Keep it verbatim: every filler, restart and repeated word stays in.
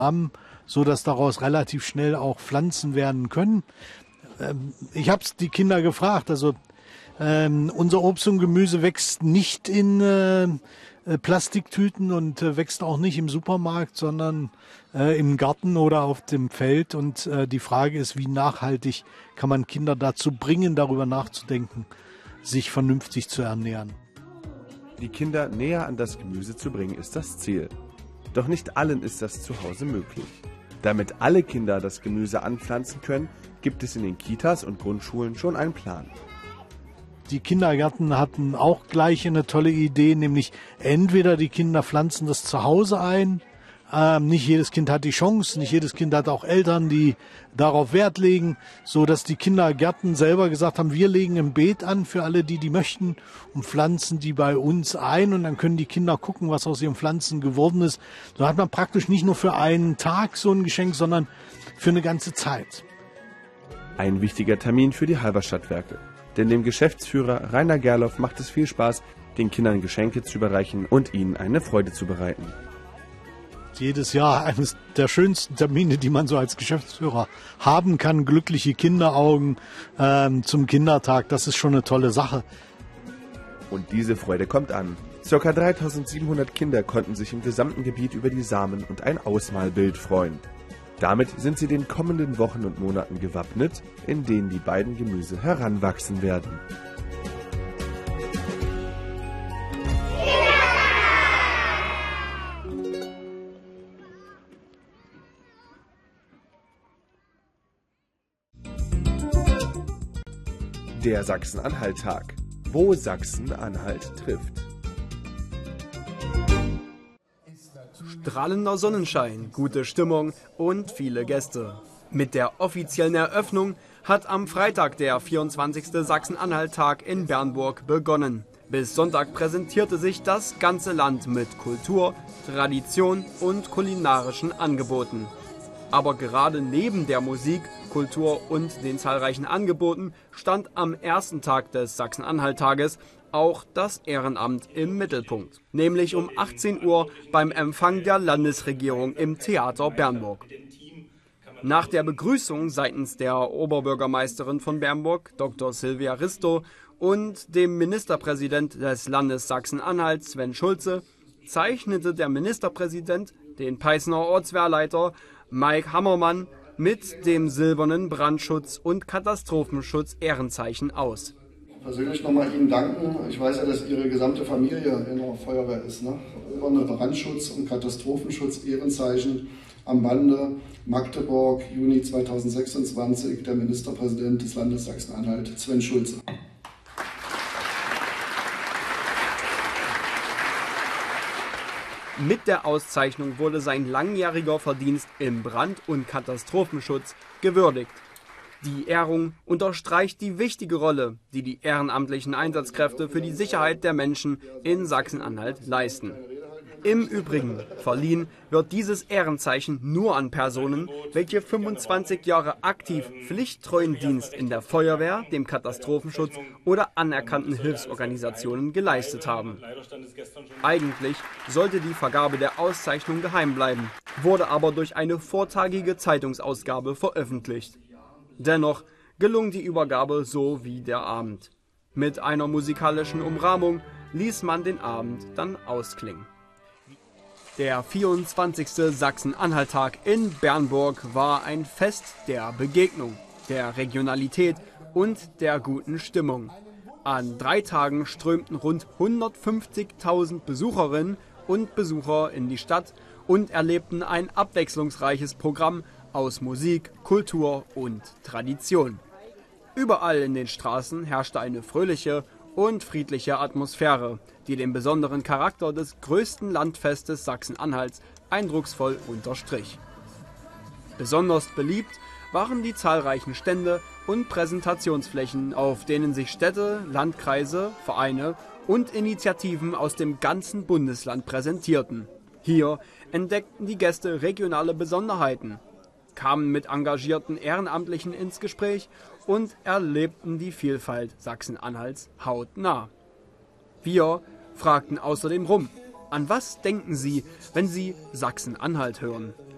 haben, so dass daraus relativ schnell auch Pflanzen werden können. Ähm, ich habe die Kinder gefragt, also ähm, unser Obst und Gemüse wächst nicht in äh, Plastiktüten und äh, wächst auch nicht im Supermarkt, sondern äh, im Garten oder auf dem Feld. Und äh, die Frage ist, wie nachhaltig kann man Kinder dazu bringen, darüber nachzudenken, sich vernünftig zu ernähren. Die Kinder näher an das Gemüse zu bringen, ist das Ziel. Doch nicht allen ist das zu Hause möglich. Damit alle Kinder das Gemüse anpflanzen können, gibt es in den Kitas und Grundschulen schon einen Plan. Die Kindergärten hatten auch gleich eine tolle Idee, nämlich entweder die Kinder pflanzen das zu Hause ein, ähm, nicht jedes Kind hat die Chance, nicht jedes Kind hat auch Eltern, die darauf Wert legen, so dass die Kindergärten selber gesagt haben, wir legen ein Beet an für alle, die die möchten und pflanzen die bei uns ein und dann können die Kinder gucken, was aus ihren Pflanzen geworden ist. So hat man praktisch nicht nur für einen Tag so ein Geschenk, sondern für eine ganze Zeit. Ein wichtiger Termin für die Halberstadtwerke. Denn dem Geschäftsführer Rainer Gerloff macht es viel Spaß, den Kindern Geschenke zu überreichen und ihnen eine Freude zu bereiten. Jedes Jahr eines der schönsten Termine, die man so als Geschäftsführer haben kann. Glückliche Kinderaugen ähm, zum Kindertag, das ist schon eine tolle Sache. Und diese Freude kommt an. Circa dreitausendsiebenhundert Kinder konnten sich im gesamten Gebiet über die Samen und ein Ausmalbild freuen. Damit sind sie den kommenden Wochen und Monaten gewappnet, in denen die beiden Gemüse heranwachsen werden. Der Sachsen-Anhalt-Tag, wo Sachsen-Anhalt trifft. Strahlender Sonnenschein, gute Stimmung und viele Gäste. Mit der offiziellen Eröffnung hat am Freitag der vierundzwanzigste Sachsen-Anhalt-Tag in Bernburg begonnen. Bis Sonntag präsentierte sich das ganze Land mit Kultur, Tradition und kulinarischen Angeboten. Aber gerade neben der Musik, Kultur und den zahlreichen Angeboten stand am ersten Tag des Sachsen-Anhalt-Tages auch das Ehrenamt im Mittelpunkt, nämlich um achtzehn Uhr beim Empfang der Landesregierung im Theater Bernburg. Nach der Begrüßung seitens der Oberbürgermeisterin von Bernburg, Doktor Silvia Risto, und dem Ministerpräsident des Landes Sachsen-Anhalt, Sven Schulze, zeichnete der Ministerpräsident den Peißener Ortswehrleiter Mike Hammermann mit dem silbernen Brandschutz- und Katastrophenschutz-Ehrenzeichen aus. Persönlich nochmal Ihnen danken. Ich weiß ja, dass Ihre gesamte Familie in der Feuerwehr ist. Ne? Silberne Brandschutz- und Katastrophenschutz-Ehrenzeichen am Bande Magdeburg, Juni zweitausendsechsundzwanzig, der Ministerpräsident des Landes Sachsen-Anhalt, Sven Schulze. Mit der Auszeichnung wurde sein langjähriger Verdienst im Brand- und Katastrophenschutz gewürdigt. Die Ehrung unterstreicht die wichtige Rolle, die die ehrenamtlichen Einsatzkräfte für die Sicherheit der Menschen in Sachsen-Anhalt leisten. Im Übrigen verliehen wird dieses Ehrenzeichen nur an Personen, welche fünfundzwanzig Jahre aktiv pflichttreuen Dienst in der Feuerwehr, dem Katastrophenschutz oder anerkannten Hilfsorganisationen geleistet haben. Eigentlich sollte die Vergabe der Auszeichnung geheim bleiben, wurde aber durch eine vortagige Zeitungsausgabe veröffentlicht. Dennoch gelung die Übergabe so wie der Abend. Mit einer musikalischen Umrahmung ließ man den Abend dann ausklingen. Der vierundzwanzigste Sachsen-Anhalt-Tag in Bernburg war ein Fest der Begegnung, der Regionalität und der guten Stimmung. An drei Tagen strömten rund hundertfünfzigtausend Besucherinnen und Besucher in die Stadt und erlebten ein abwechslungsreiches Programm aus Musik, Kultur und Tradition. Überall in den Straßen herrschte eine fröhliche und friedliche Atmosphäre, die den besonderen Charakter des größten Landfestes Sachsen-Anhalts eindrucksvoll unterstrich. Besonders beliebt waren die zahlreichen Stände und Präsentationsflächen, auf denen sich Städte, Landkreise, Vereine und Initiativen aus dem ganzen Bundesland präsentierten. Hier entdeckten die Gäste regionale Besonderheiten, kamen mit engagierten Ehrenamtlichen ins Gespräch und erlebten die Vielfalt Sachsen-Anhalts hautnah. Wir fragten außerdem rum, an was denken Sie, wenn Sie Sachsen-Anhalt hören?